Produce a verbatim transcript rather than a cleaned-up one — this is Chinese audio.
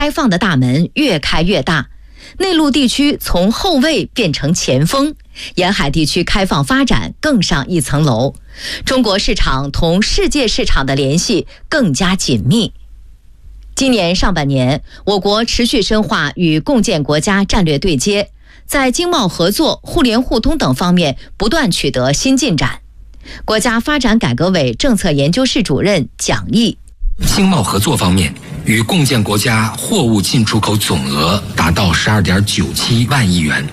开放的大门越开越大，内陆地区从后卫变成前锋，沿海地区开放发展更上一层楼，中国市场同世界市场的联系更加紧密。今年上半年，我国持续深化与共建国家战略对接，在经贸合作、互联互通等方面不断取得新进展。国家发展改革委政策研究室主任蒋毅： 经贸合作方面，与共建国家货物进出口总额达到十二点九七万亿元。